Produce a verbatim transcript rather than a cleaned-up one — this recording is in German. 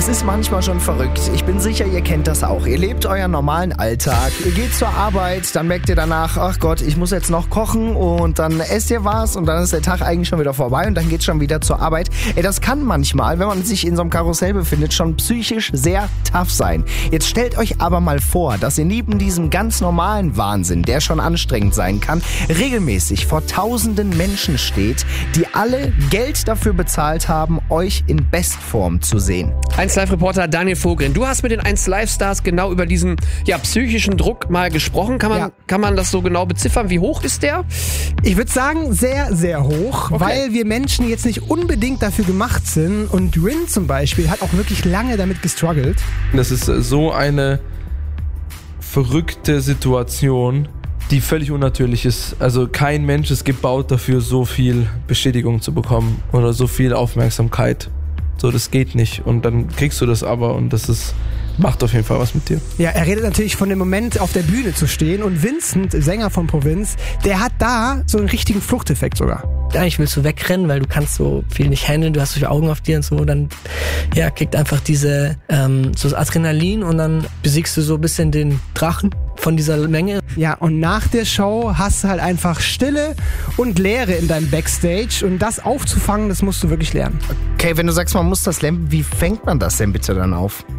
Es ist manchmal schon verrückt. Ich bin sicher, ihr kennt das auch. Ihr lebt euren normalen Alltag. Ihr geht zur Arbeit, dann merkt ihr danach, ach Gott, ich muss jetzt noch kochen und dann esst ihr was und dann ist der Tag eigentlich schon wieder vorbei und dann geht's schon wieder zur Arbeit. Ey, das kann manchmal, wenn man sich in so einem Karussell befindet, schon psychisch sehr tough sein. Jetzt stellt euch aber mal vor, dass ihr neben diesem ganz normalen Wahnsinn, der schon anstrengend sein kann, regelmäßig vor tausenden Menschen steht, die alle Geld dafür bezahlt haben, euch in Bestform zu sehen. eins Live-Reporter Daniel Vogren, du hast mit den eins Live-Stars genau über diesen ja, psychischen Druck mal gesprochen. Kann man, Ja. kann man das so genau beziffern? Wie hoch ist der? Ich würde sagen, sehr, sehr hoch, Okay. weil wir Menschen jetzt nicht unbedingt dafür gemacht sind. Und Rin zum Beispiel hat auch wirklich lange damit gestruggelt. Das ist so eine verrückte Situation, die völlig unnatürlich ist. Also kein Mensch ist gebaut dafür, so viel Bestätigung zu bekommen oder so viel Aufmerksamkeit. So, das geht nicht. Und dann kriegst du das aber und das ist, macht auf jeden Fall was mit dir. Ja, er redet natürlich von dem Moment, auf der Bühne zu stehen. Und Vincent, Sänger von Provinz, der hat da so einen richtigen Fluchteffekt sogar. Eigentlich willst du wegrennen, weil du kannst so viel nicht handeln, du hast so viele Augen auf dir und so, dann ja, kriegt einfach diese ähm, so das Adrenalin und dann besiegst du so ein bisschen den Drachen von dieser Menge. Ja, und nach der Show hast du halt einfach Stille und Leere in deinem Backstage und das aufzufangen, das musst du wirklich lernen. Okay, wenn du sagst, man muss das lernen, wie fängt man das denn bitte dann auf?